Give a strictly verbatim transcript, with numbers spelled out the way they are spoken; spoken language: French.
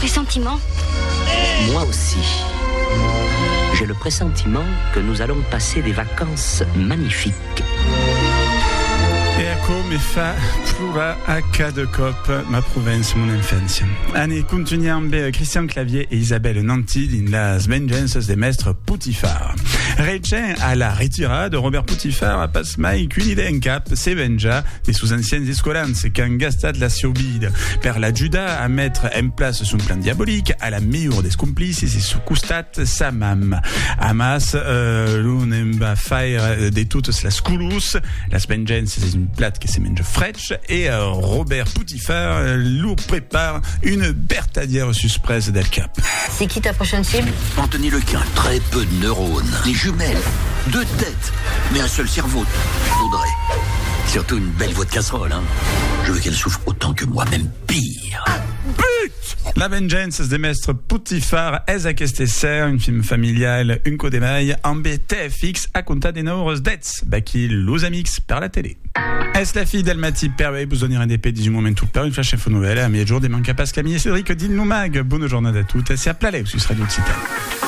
pressentiment. Moi aussi. J'ai le pressentiment que nous allons passer des vacances magnifiques. E a come fa plura a cada cop ma Provence, mon infancia. Allez, continuiamo avec Christian Clavier et Isabelle Nanty in Las Vengeances des Mestres Putifar. Recen a la retirada, Robert Putifar a pas mai qu'une idea en cap, se venja des sous-anciennes escolances qu'han gastat la siobide per la Juda a mettre en place son plan diabolique à la meilleure des complices et su costat sa mam. Amas, euh, l'on va faire de toutes las culus, Las Vengeances c'est une plate qui se mange fraîche et euh, Robert Putifar euh, lui prépare une bertadière suspresse del Cap. C'est qui ta prochaine cible? Anthony Lequin, très peu de neurones, des jumelles, deux têtes, mais un seul cerveau. Faudrait. Surtout une belle voix de casserole, hein. Je veux qu'elle souffre autant que moi, même pire. But! La Vengeance des Mestres Putifar és aquest ser, un film familial, un codemai, amb T F X a comptar des noures dets, baki los amics per la télé. Est la fille d'Almaty Perway, bisogna un D P dix momentu per une flash info nouvelle, a mi jour des manca pas Camille et Cédric, dit-nous mag, bonne journée à toutes, c'est à Plaleu, sur Radio Occitane.